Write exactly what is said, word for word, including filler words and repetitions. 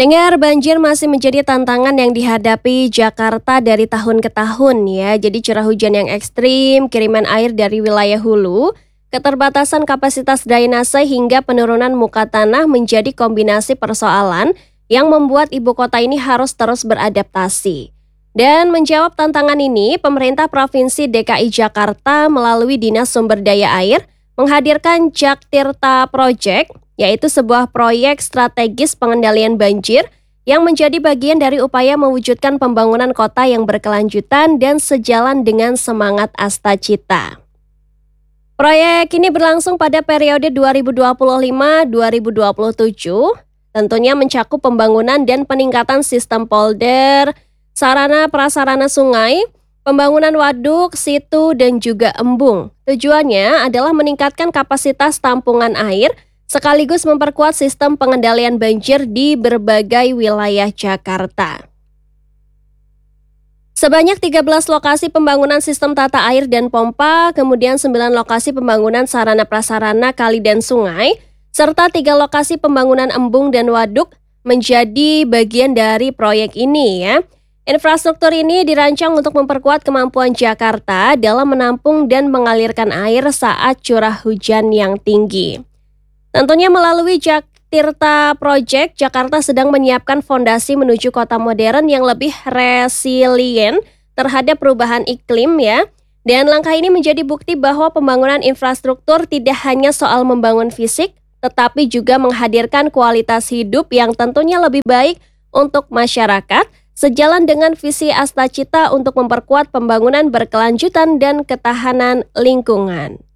Pendengar, banjir masih menjadi tantangan yang dihadapi Jakarta dari tahun ke tahun ya. Jadi curah hujan yang ekstrim, kiriman air dari wilayah hulu, keterbatasan kapasitas drainase hingga penurunan muka tanah menjadi kombinasi persoalan yang membuat ibu kota ini harus terus beradaptasi. Dan menjawab tantangan ini, pemerintah Provinsi D K I Jakarta melalui Dinas Sumber Daya Air menghadirkan Jaktirta Project, yaitu sebuah proyek strategis pengendalian banjir yang menjadi bagian dari upaya mewujudkan pembangunan kota yang berkelanjutan dan sejalan dengan semangat Astacita. Proyek ini berlangsung pada periode dua ribu dua puluh lima sampai dua ribu dua puluh tujuh, tentunya mencakup pembangunan dan peningkatan sistem polder, sarana prasarana sungai, pembangunan waduk, situ, dan juga embung. Tujuannya adalah meningkatkan kapasitas tampungan air sekaligus memperkuat sistem pengendalian banjir di berbagai wilayah Jakarta. Sebanyak tiga belas lokasi pembangunan sistem tata air dan pompa, kemudian sembilan lokasi pembangunan sarana prasarana kali dan sungai, serta tiga lokasi pembangunan embung dan waduk menjadi bagian dari proyek ini ya. Infrastruktur ini dirancang untuk memperkuat kemampuan Jakarta dalam menampung dan mengalirkan air saat curah hujan yang tinggi. Tentunya melalui Jaktirta Project, Jakarta sedang menyiapkan fondasi menuju kota modern yang lebih resilient terhadap perubahan iklim ya. Dan langkah ini menjadi bukti bahwa pembangunan infrastruktur tidak hanya soal membangun fisik, tetapi juga menghadirkan kualitas hidup yang tentunya lebih baik untuk masyarakat, sejalan dengan visi Astacita untuk memperkuat pembangunan berkelanjutan dan ketahanan lingkungan.